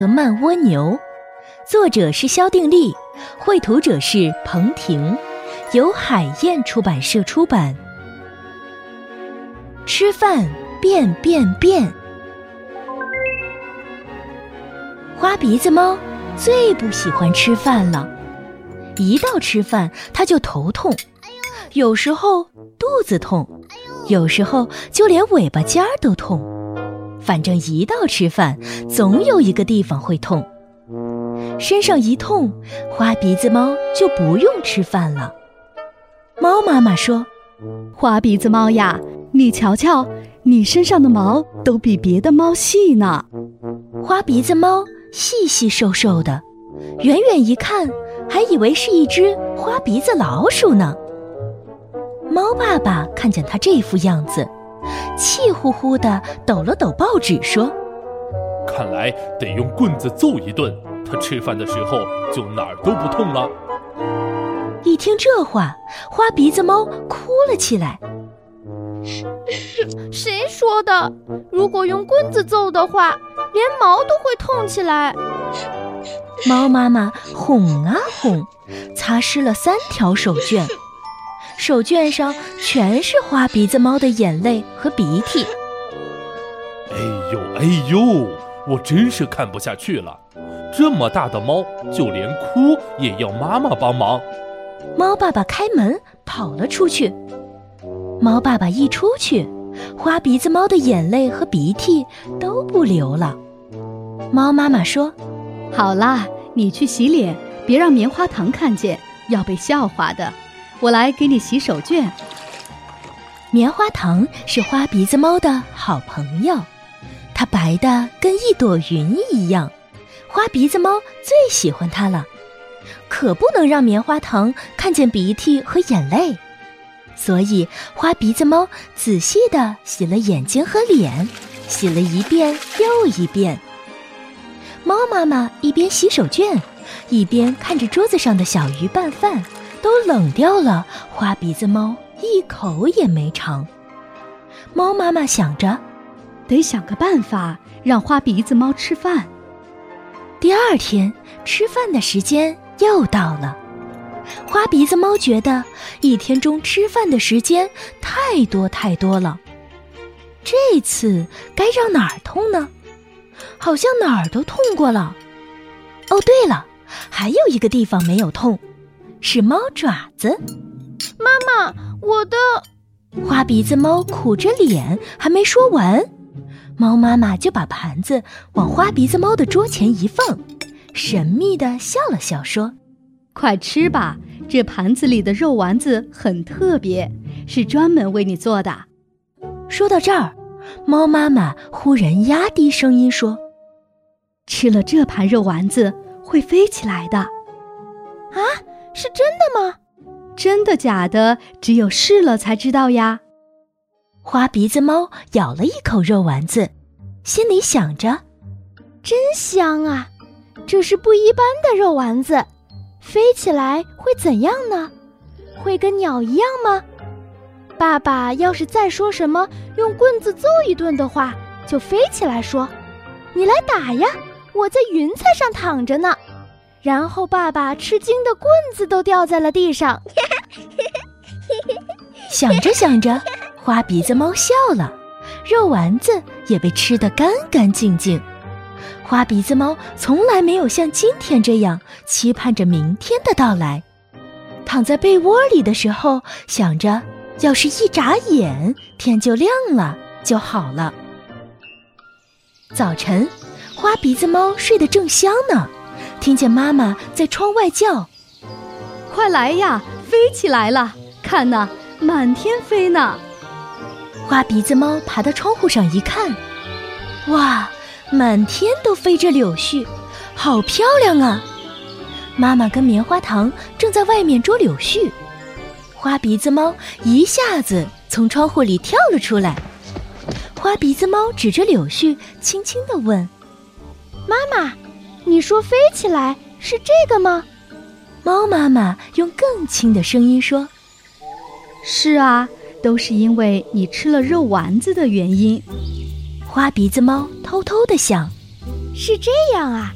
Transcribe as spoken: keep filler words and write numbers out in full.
慢蜗牛，作者是肖定力，绘图者是彭婷，由海燕出版社出版。吃饭变变变，花鼻子猫最不喜欢吃饭了，一到吃饭它就头痛，有时候肚子痛，有时候就连尾巴尖儿都痛。反正一到吃饭，总有一个地方会痛。身上一痛，花鼻子猫就不用吃饭了。猫妈妈说：“ 花鼻子猫呀，你瞧瞧，你身上的毛都比别的猫细呢。” 花鼻子猫细细瘦瘦的，远远一看，还以为是一只花鼻子老鼠呢。猫爸爸看见它这副样子，气呼呼地抖了抖报纸说：“ 看来得用棍子揍一顿，他吃饭的时候就哪儿都不痛了。” 一听这话，花鼻子猫哭了起来。 谁说的？如果用棍子揍的话，连毛都会痛起来。 猫妈妈哄啊哄，擦湿了三条手绢，手绢上全是花鼻子猫的眼泪和鼻涕。 哎呦哎呦，我真是看不下去了，这么大的猫，就连哭也要妈妈帮忙。 猫爸爸开门跑了出去。猫爸爸一出去，花鼻子猫的眼泪和鼻涕都不流了。猫妈妈说：“ 好啦，你去洗脸，别让棉花糖看见，要被笑话的。我来给你洗手绢。” 棉花糖是花鼻子猫的好朋友，它白的跟一朵云一样，花鼻子猫最喜欢它了。可不能让棉花糖看见鼻涕和眼泪，所以花鼻子猫仔细地洗了眼睛和脸，洗了一遍又一遍。猫妈妈一边洗手绢，一边看着桌子上的小鱼拌饭，都冷掉了，花鼻子猫一口也没尝。猫妈妈想着， 得想个办法让花鼻子猫吃饭。 第二天吃饭的时间又到了，花鼻子猫觉得一天中吃饭的时间太多太多了，这次该让哪儿痛呢？好像哪儿都痛过了。哦，对了，还有一个地方没有痛，是猫爪子。 妈妈，我的…… 花鼻子猫苦着脸还没说完，猫妈妈就把盘子往花鼻子猫的桌前一放，神秘地笑了笑说：“ 快吃吧，这盘子里的肉丸子很特别，是专门为你做的。” 说到这儿，猫妈妈忽然压低声音说：“ 吃了这盘肉丸子会飞起来的。” 啊，是真的吗？ 真的假的，只有试了才知道呀。 花鼻子猫咬了一口肉丸子，心里想着： 真香啊，这是不一般的肉丸子，飞起来会怎样呢？会跟鸟一样吗？爸爸要是再说什么用棍子揍一顿的话，就飞起来说：“你来打呀，我在云彩上躺着呢。”然后爸爸吃惊的棍子都掉在了地上。 想着想着，花鼻子猫笑了，肉丸子也被吃得干干净净。花鼻子猫从来没有像今天这样期盼着明天的到来。躺在被窝里的时候，想着要是一眨眼天就亮了就好了。早晨，花鼻子猫睡得正香呢，听见妈妈在窗外叫：“ 快来呀，飞起来了，看呐，满天飞呢。” 花鼻子猫爬到窗户上一看，哇，满天都飞着柳絮，好漂亮啊！妈妈跟棉花糖正在外面捉柳絮，花鼻子猫一下子从窗户里跳了出来。花鼻子猫指着柳絮轻轻地问：“ 妈妈，你说飞起来是这个吗？” 猫妈妈用更轻的声音说：“ 是啊，都是因为你吃了肉丸子的原因。” 花鼻子猫偷偷地想： 是这样啊，